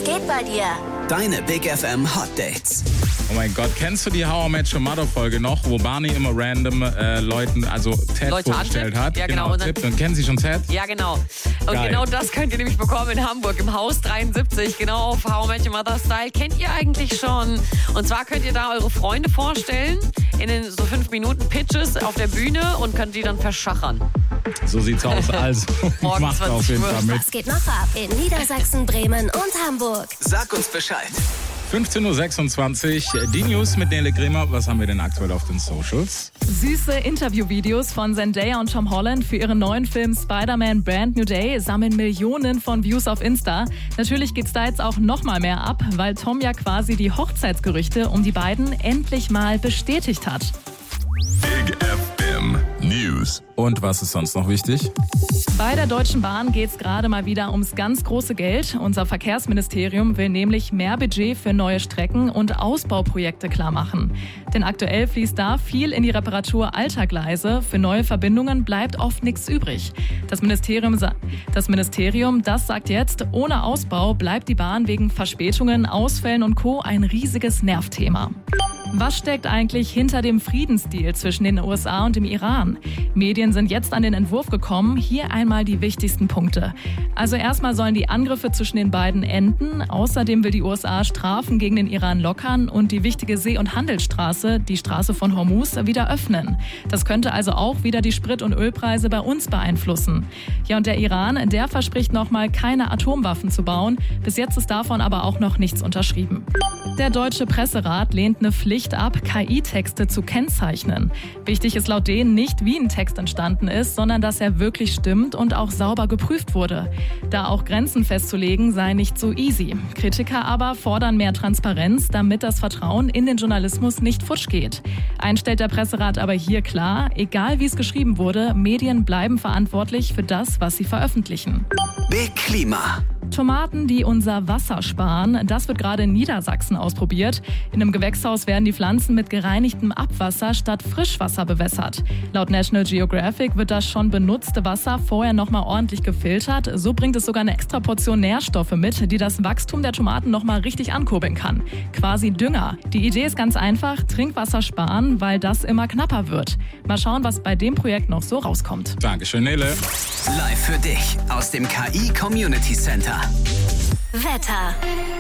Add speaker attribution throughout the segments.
Speaker 1: Was geht bei dir?
Speaker 2: Deine Big FM Hot Dates.
Speaker 3: Oh mein Gott, kennst du die How I Met Your Mother Folge noch, wo Barney immer random Leuten, also Ted vorgestellt hat?
Speaker 4: Ja, genau.
Speaker 3: Und kennen Sie schon Ted?
Speaker 4: Ja, genau. Und
Speaker 3: Geil.
Speaker 4: genau das könnt ihr nämlich bekommen in Hamburg im Haus 73, genau auf How I Met Your Mother Style. Kennt ihr eigentlich schon? Und zwar könnt ihr da eure Freunde vorstellen in den so 5 Minuten Pitches auf der Bühne und könnt die dann verschachern.
Speaker 3: So sieht's aus. Also, macht auf jeden Fall mit.
Speaker 1: Was geht noch ab in Niedersachsen, Bremen und Hamburg?
Speaker 2: Sag uns Bescheid.
Speaker 3: 15.26 Uhr, die News mit Nele Kremer. Was haben wir denn aktuell auf den Socials?
Speaker 5: Süße Interviewvideos von Zendaya und Tom Holland für ihren neuen Film Spider-Man Brand New Day sammeln Millionen von Views auf Insta. Natürlich geht's da jetzt auch noch mal mehr ab, weil Tom ja quasi die Hochzeitsgerüchte um die beiden endlich mal bestätigt hat.
Speaker 6: Big FM News.
Speaker 3: Und was ist sonst noch wichtig?
Speaker 5: Bei der Deutschen Bahn geht's gerade mal wieder ums ganz große Geld. Unser Verkehrsministerium will nämlich mehr Budget für neue Strecken und Ausbauprojekte klarmachen. Denn aktuell fließt da viel in die Reparatur alter Gleise. Für neue Verbindungen bleibt oft nichts übrig. Das Ministerium, das sagt jetzt, ohne Ausbau bleibt die Bahn wegen Verspätungen, Ausfällen und Co. ein riesiges Nervthema. Was steckt eigentlich hinter dem Friedensdeal zwischen den USA und dem Iran? Medien sind jetzt an den Entwurf gekommen. Hier einmal die wichtigsten Punkte. Also erstmal sollen die Angriffe zwischen den beiden enden. Außerdem will die USA Strafen gegen den Iran lockern und die wichtige See- und Handelsstraße, die Straße von Hormuz, wieder öffnen. Das könnte also auch wieder die Sprit- und Ölpreise bei uns beeinflussen. Ja, und der Iran, der verspricht nochmal keine Atomwaffen zu bauen. Bis jetzt ist davon aber auch noch nichts unterschrieben. Der Deutsche Presserat lehnt eine Pflicht ab, KI-Texte zu kennzeichnen. Wichtig ist laut denen nicht, wie ein Text entstanden ist, sondern dass er wirklich stimmt und auch sauber geprüft wurde. Da auch Grenzen festzulegen sei nicht so easy. Kritiker aber fordern mehr Transparenz, damit das Vertrauen in den Journalismus nicht futsch geht. Eins stellt der Presserat aber hier klar, egal wie es geschrieben wurde, Medien bleiben verantwortlich für das, was sie veröffentlichen.
Speaker 2: Big Klima.
Speaker 5: Tomaten, die unser Wasser sparen, das wird gerade in Niedersachsen ausprobiert. In einem Gewächshaus werden die Pflanzen mit gereinigtem Abwasser statt Frischwasser bewässert. Laut National Geographic wird das schon benutzte Wasser vorher nochmal ordentlich gefiltert. So bringt es sogar eine extra Portion Nährstoffe mit, die das Wachstum der Tomaten nochmal richtig ankurbeln kann. Quasi Dünger. Die Idee ist ganz einfach, Trinkwasser sparen, weil das immer knapper wird. Mal schauen, was bei dem Projekt noch so rauskommt.
Speaker 3: Dankeschön, Nele.
Speaker 2: Live für dich aus dem KI Community Center.
Speaker 1: Wetter.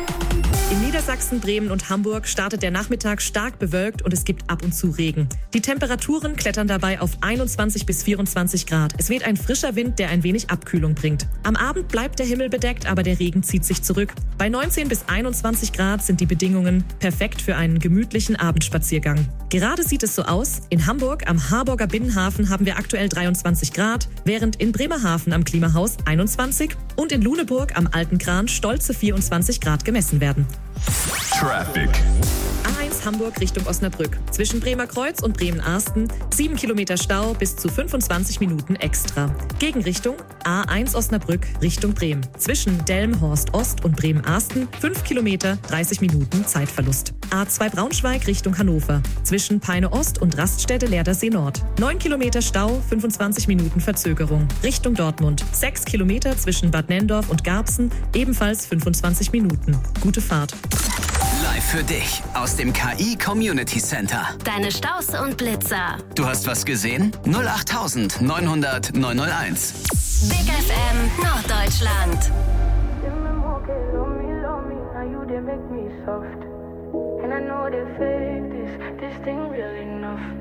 Speaker 7: In Niedersachsen, Bremen und Hamburg startet der Nachmittag stark bewölkt und es gibt ab und zu Regen. Die Temperaturen klettern dabei auf 21 bis 24 Grad. Es weht ein frischer Wind, der ein wenig Abkühlung bringt. Am Abend bleibt der Himmel bedeckt, aber der Regen zieht sich zurück. Bei 19 bis 21 Grad sind die Bedingungen perfekt für einen gemütlichen Abendspaziergang. Gerade sieht es so aus, in Hamburg am Harburger Binnenhafen haben wir aktuell 23 Grad, während in Bremerhaven am Klimahaus 21 und in Luneburg am Alten Kran stolze 24 Grad gemessen werden.
Speaker 6: Traffic.
Speaker 7: A1 Hamburg Richtung Osnabrück. Zwischen Bremerkreuz und Bremen-Arsten 7 Kilometer Stau bis zu 25 Minuten extra. Gegenrichtung A1 Osnabrück Richtung Bremen. Zwischen Delmenhorst Ost und Bremen-Arsten 5 Kilometer 30 Minuten Zeitverlust. A2 Braunschweig Richtung Hannover. Zwischen Peine Ost und Raststätte Leerdersee Nord. 9 Kilometer Stau, 25 Minuten Verzögerung. Richtung Dortmund. 6 Kilometer zwischen Bad Nenndorf und Garbsen, ebenfalls 25 Minuten. Gute Fahrt.
Speaker 2: Live für dich aus dem KI Community Center.
Speaker 1: Deine Staus und Blitzer.
Speaker 2: Du hast was gesehen? 08900 901.
Speaker 1: Big FM Norddeutschland.
Speaker 8: And I know they fake this thing real enough.